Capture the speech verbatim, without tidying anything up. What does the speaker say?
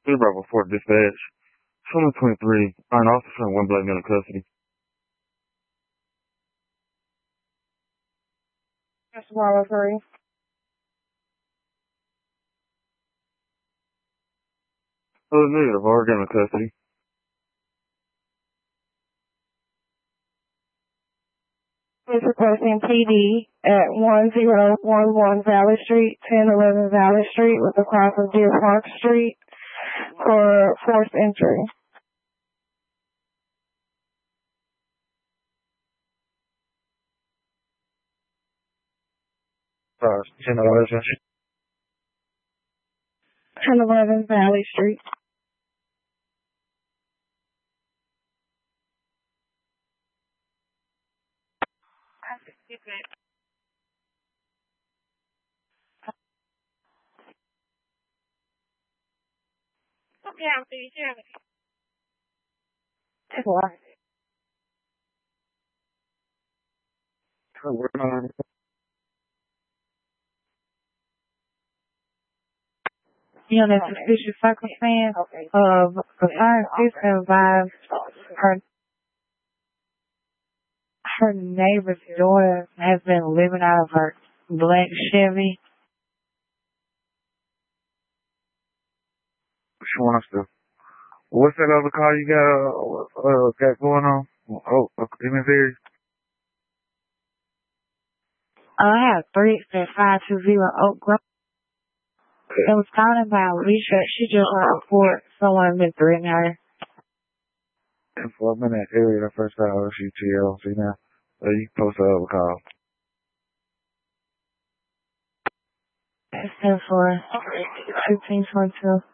Three Bravo Fort dispatch. twenty twenty-three. An officer and one black man in custody. That's Bravo three. Oh, negative. Already got him in custody. It's requesting P D at one zero one one Valley Street, ten eleven Valley Street, with the cross of Deer Park Street for forced entry. Uh, ten eleven. ten eleven Valley Street. That's why. You know, that suspicious circumstance of the fire sister advised her her neighbor's daughter has been living out of her black Chevy. She wants to. What's that other car you got, uh, uh got going on? Oh, in this area? I have three at five two zero Oak Grove. It was calling about research. She just got a report someone been threatening her. And for a minute, area, the first time I see T L C now. Uh, you can post the other call. It's ten four fifteen twenty two.